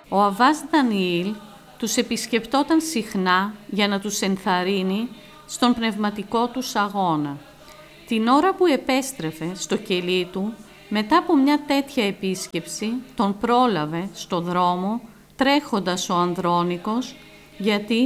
Ο Αββάς Δανιήλ τους επισκεπτόταν συχνά για να τους ενθαρρύνει στον πνευματικό τους αγώνα. Την ώρα που επέστρεφε στο κελί του, μετά από μια τέτοια επίσκεψη, τον πρόλαβε στο δρόμο τρέχοντας ο Ανδρώνικος, γιατί